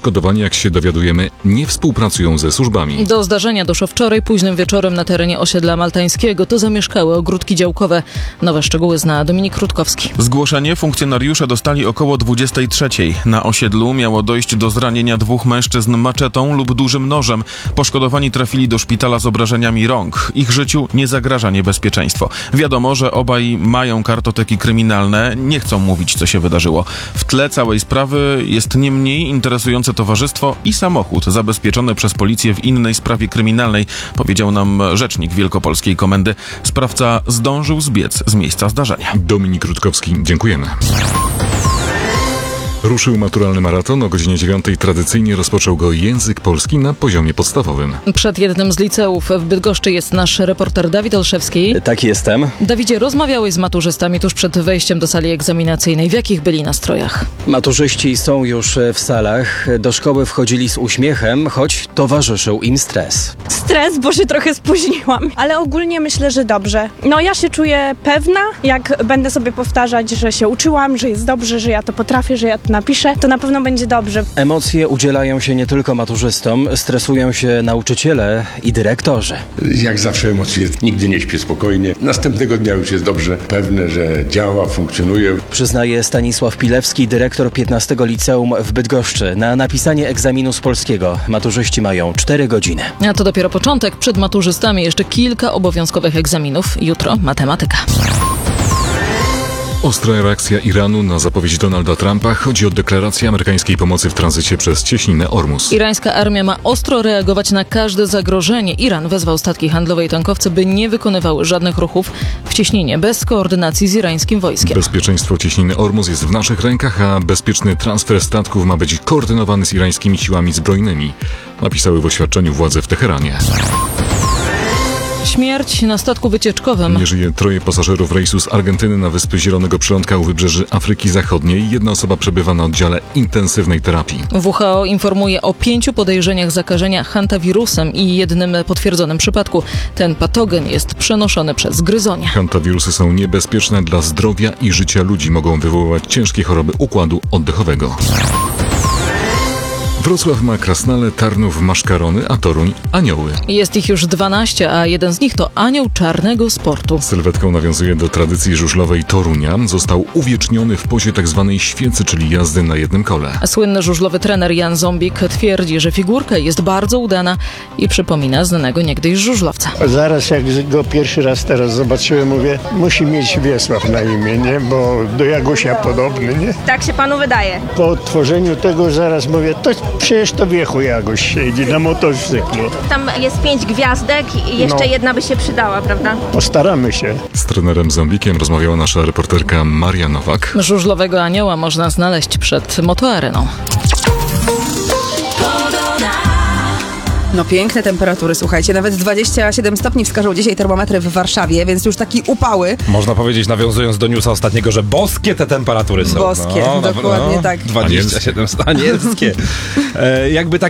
poszkodowani, jak się dowiadujemy, nie współpracują ze służbami. Do zdarzenia doszło wczoraj późnym wieczorem na terenie osiedla maltańskiego. To zamieszkałe ogródki działkowe. Nowe szczegóły zna Dominik Rutkowski. Zgłoszenie funkcjonariusze dostali około 23:00. Na osiedlu miało dojść do zranienia 2 mężczyzn maczetą lub dużym nożem. Poszkodowani trafili do szpitala z obrażeniami rąk. Ich życiu nie zagraża niebezpieczeństwo. Wiadomo, że obaj mają kartoteki kryminalne. Nie chcą mówić, co się wydarzyło. W tle całej sprawy jest nie mniej interesujące towarzystwo i samochód zabezpieczony przez policję w innej sprawie kryminalnej, powiedział nam rzecznik Wielkopolskiej Komendy. Sprawca zdążył zbiec z miejsca zdarzenia. Dominik Rutkowski, dziękujemy. Ruszył maturalny maraton. O godzinie 9:00 tradycyjnie rozpoczął go język polski na poziomie podstawowym. Przed jednym z liceów w Bydgoszczy jest nasz reporter Dawid Olszewski. Tak, jestem. Dawidzie, rozmawiałeś z maturzystami tuż przed wejściem do sali egzaminacyjnej. W jakich byli nastrojach? Maturzyści są już w salach. Do szkoły wchodzili z uśmiechem, choć towarzyszył im stres. Stres, bo się trochę spóźniłam, ale ogólnie myślę, że dobrze. No ja się czuję pewna, jak będę sobie powtarzać, że się uczyłam, że jest dobrze, że ja to potrafię, że ja to napiszę, to na pewno będzie dobrze. Emocje udzielają się nie tylko maturzystom, stresują się nauczyciele i dyrektorzy. Jak zawsze emocje, nigdy nie śpię spokojnie. Następnego dnia już jest dobrze, pewne, że działa, funkcjonuje. Przyznaje Stanisław Pilewski, dyrektor 15 liceum w Bydgoszczy. Na napisanie egzaminu z polskiego maturzyści mają 4 godziny. A to dopiero początek. Przed maturzystami jeszcze kilka obowiązkowych egzaminów. Jutro matematyka. Ostra reakcja Iranu na zapowiedź Donalda Trumpa. Chodzi o deklarację amerykańskiej pomocy w tranzycie przez cieśninę Ormus. Irańska armia ma ostro reagować na każde zagrożenie. Iran wezwał statki handlowe i tankowce, by nie wykonywały żadnych ruchów w cieśninie bez koordynacji z irańskim wojskiem. Bezpieczeństwo cieśniny Ormus jest w naszych rękach, a bezpieczny transfer statków ma być koordynowany z irańskimi siłami zbrojnymi, napisały w oświadczeniu władze w Teheranie. Śmierć na statku wycieczkowym. Nie żyje 3 pasażerów rejsu z Argentyny na wyspy Zielonego Przylądka u wybrzeży Afryki Zachodniej. 1 osoba przebywa na oddziale intensywnej terapii. WHO informuje o 5 podejrzeniach zakażenia hantawirusem i 1 potwierdzonym przypadku. Ten patogen jest przenoszony przez gryzonie. Hantawirusy są niebezpieczne dla zdrowia i życia ludzi. Mogą wywoływać ciężkie choroby układu oddechowego. Wrocław ma krasnale, Tarnów maszkarony, a Toruń anioły. Jest ich już 12, a jeden z nich to anioł czarnego sportu. Sylwetką nawiązuje do tradycji żużlowej Torunia. Został uwieczniony w pozie tzw. świecy, czyli jazdy na jednym kole. Słynny żużlowy trener Jan Zombik twierdzi, że figurka jest bardzo udana i przypomina znanego niegdyś żużlowca. Zaraz jak go pierwszy raz teraz zobaczyłem, mówię, musi mieć Wiesław na imię, nie? Bo do Jagusia podobny, nie? Tak się panu wydaje. Po odtworzeniu tego zaraz mówię, to przecież to wiechu Jaguś siedzi na motocyklu. Tam jest 5 gwiazdek i jeszcze jedna by się przydała, prawda? Postaramy się. Z trenerem Zombikiem rozmawiała nasza reporterka Maria Nowak. Żużlowego anioła można znaleźć przed motoareną. No piękne temperatury, słuchajcie, nawet 27 stopni wskażą dzisiaj termometry w Warszawie, więc już taki upały. Można powiedzieć, nawiązując do newsa ostatniego, że boskie te temperatury są. Boskie, dokładnie tak. 27 stopni, anielskie. Jakby tak